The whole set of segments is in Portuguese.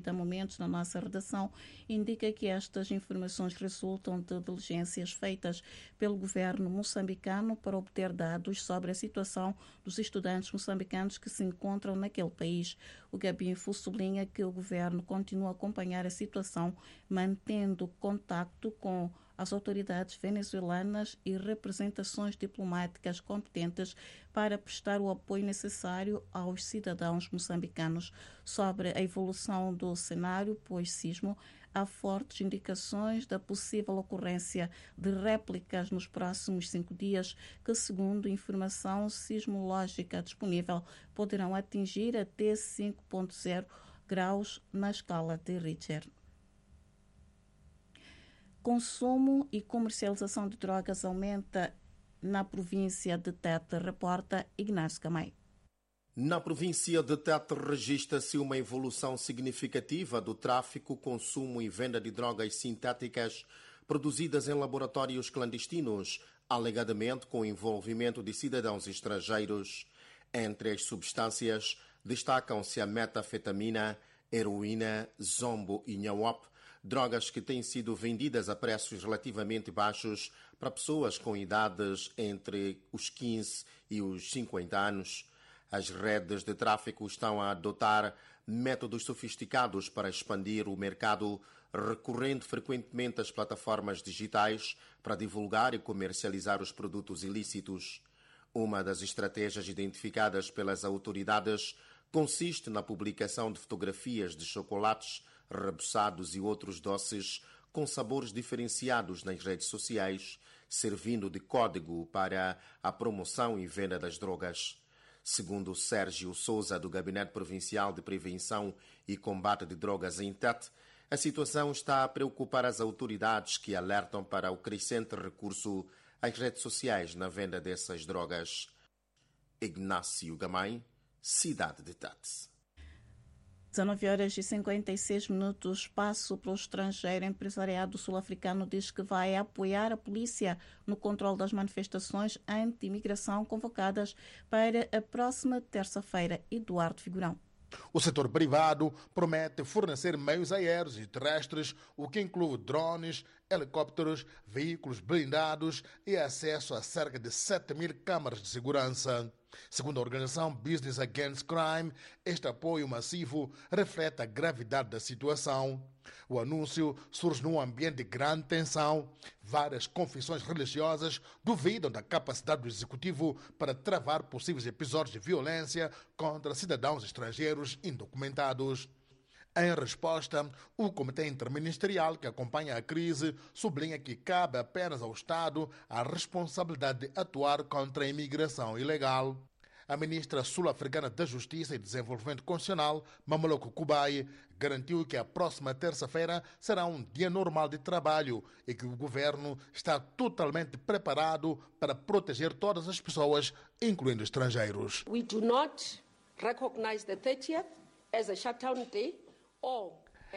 momentos na nossa redação, indica que estas informações resultam de diligências feitas pelo governo moçambicano para obter dados sobre a situação dos estudantes moçambicanos que se encontram naquele país. O Gabinfo sublinha que o governo continua a acompanhar a situação, mantendo contacto com as autoridades venezuelanas e representações diplomáticas competentes para prestar o apoio necessário aos cidadãos moçambicanos. Sobre a evolução do cenário pós-sismo, há fortes indicações da possível ocorrência de réplicas nos próximos 5 dias, que, segundo informação sismológica disponível, poderão atingir até 5,0 graus na escala de Richter. Consumo e comercialização de drogas aumenta na província de Tete, reporta Ignacio Camay. Na província de Tete registra-se uma evolução significativa do tráfico, consumo e venda de drogas sintéticas produzidas em laboratórios clandestinos, alegadamente com o envolvimento de cidadãos estrangeiros. Entre as substâncias destacam-se a metafetamina, heroína, zombo e nhawap, drogas que têm sido vendidas a preços relativamente baixos para pessoas com idades entre os 15 e os 50 anos. As redes de tráfico estão a adotar métodos sofisticados para expandir o mercado, recorrendo frequentemente às plataformas digitais para divulgar e comercializar os produtos ilícitos. Uma das estratégias identificadas pelas autoridades consiste na publicação de fotografias de chocolates, reboçados e outros doces com sabores diferenciados nas redes sociais, servindo de código para a promoção e venda das drogas. Segundo Sérgio Souza, do Gabinete Provincial de Prevenção e Combate de Drogas em Tete, a situação está a preocupar as autoridades, que alertam para o crescente recurso às redes sociais na venda dessas drogas. Ignacio Gamay, Cidade de Tete. 19h56, passo para o estrangeiro. Empresariado sul-africano diz que vai apoiar a polícia no controle das manifestações anti-imigração convocadas para a próxima terça-feira. Eduardo Figurão. O setor privado promete fornecer meios aéreos e terrestres, o que inclui drones, helicópteros, veículos blindados e acesso a cerca de 7.000 câmaras de segurança. Segundo a organização Business Against Crime, este apoio massivo reflete a gravidade da situação. O anúncio surge num ambiente de grande tensão. Várias confissões religiosas duvidam da capacidade do executivo para travar possíveis episódios de violência contra cidadãos estrangeiros indocumentados. Em resposta, o Comitê Interministerial que acompanha a crise sublinha que cabe apenas ao Estado a responsabilidade de atuar contra a imigração ilegal. A ministra sul-africana da Justiça e Desenvolvimento Constitucional, Mamoloko Kubayi, garantiu que a próxima terça-feira será um dia normal de trabalho e que o governo está totalmente preparado para proteger todas as pessoas, incluindo estrangeiros. We do not recognize the 30th as a shutdown day or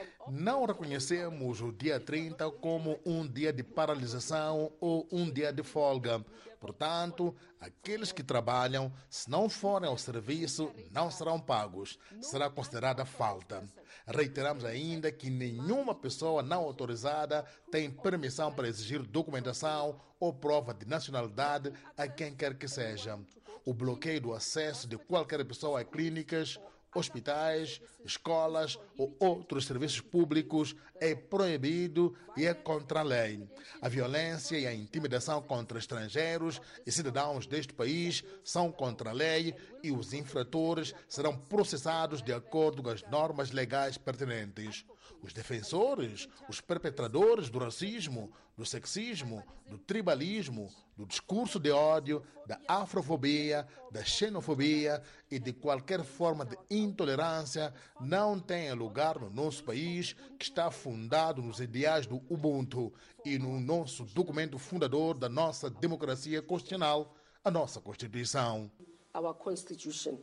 Não reconhecemos o dia 30 como um dia de paralisação ou um dia de folga. Portanto, aqueles que trabalham, se não forem ao serviço, não serão pagos. Será considerada falta. Reiteramos ainda que nenhuma pessoa não autorizada tem permissão para exigir documentação ou prova de nacionalidade a quem quer que seja. O bloqueio do acesso de qualquer pessoa a clínicas, hospitais, escolas ou outros serviços públicos é proibido e é contra a lei. A violência e a intimidação contra estrangeiros e cidadãos deste país são contra a lei e os infratores serão processados de acordo com as normas legais pertinentes. Os defensores, os perpetradores do racismo, do sexismo, do tribalismo, do discurso de ódio, da afrofobia, da xenofobia e de qualquer forma de intolerância não têm lugar no nosso país, que está fundado nos ideais do Ubuntu e no nosso documento fundador da nossa democracia constitucional, a nossa Constituição. our Constitution.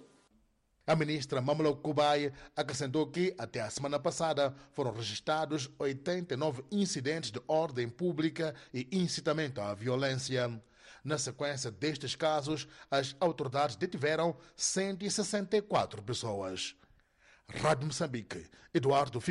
A ministra Mamoloko Kubayi acrescentou que, até a semana passada, foram registrados 89 incidentes de ordem pública e incitamento à violência. Na sequência destes casos, as autoridades detiveram 164 pessoas. Rádio Moçambique, Eduardo